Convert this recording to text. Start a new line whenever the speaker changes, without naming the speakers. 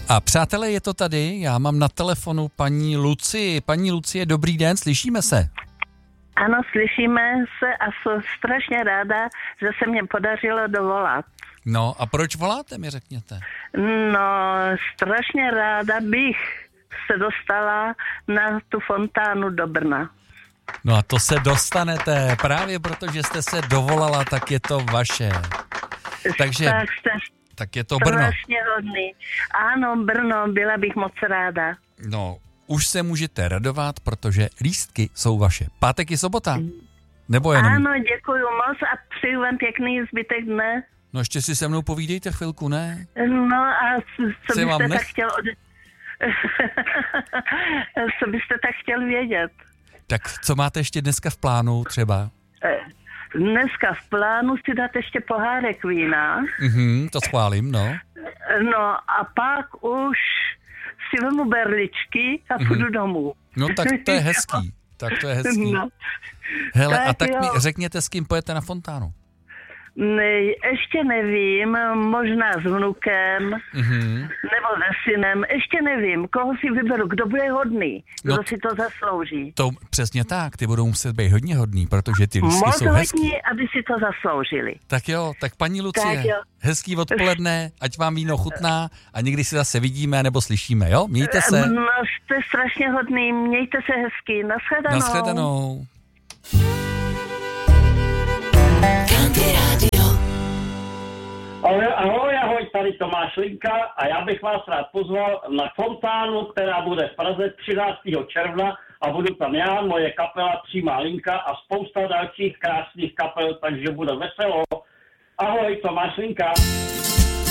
A přátelé, je to tady, já mám na telefonu paní Lucii. Paní Lucie, dobrý den, slyšíme se?
Ano, slyšíme se a jsem strašně ráda, že se mě podařilo dovolat.
No a proč voláte, mi řekněte?
No, strašně ráda bych se dostala na tu fontánu do Brna.
No a to se dostanete, právě protože jste se dovolala, tak je to vaše. Takže, tak je to Brno.
Strašně hodný. Ano, Brno, byla bych moc ráda.
No, už se můžete radovat, protože lístky jsou vaše. Pátek i sobota? Nebo jenom?
Ano, děkuju moc a přeju vám pěkný zbytek dne.
No ještě si se mnou povídejte chvilku, ne?
No a co byste
tak
chtěl co byste tak chtěl vědět?
Tak co máte ještě dneska v plánu třeba?
Dneska v plánu si dát ještě pohárek vína.
To schválím, no.
No a pak už si vemu berličky a půjdu domů.
No tak to je hezký. Tak to je hezký. No. Hele, a tak mi řekněte, s kým pojete na fontánu?
Ještě nevím, možná s vnukem, nebo se synem, ještě nevím, koho si vyberu, kdo bude hodný, kdo si to zaslouží.
To přesně tak, ty budou muset být hodně hodný, protože ty lístky jsou hezký.
Hodní, aby si to zasloužili.
Tak jo, tak paní Lucie, hezký odpoledne, ať vám víno chutná a někdy si zase vidíme nebo slyšíme, jo? Mějte se.
No, jste strašně hodný, mějte se hezky, nashledanou.
Nashledanou.
Ahoj, tady Tomáš Linka a já bych vás rád pozval na fontánu, která bude v Praze 13. června a budu tam já, moje kapela Přímá linka a spousta dalších krásných kapel, takže bude veselo. Ahoj, Tomáš Linka.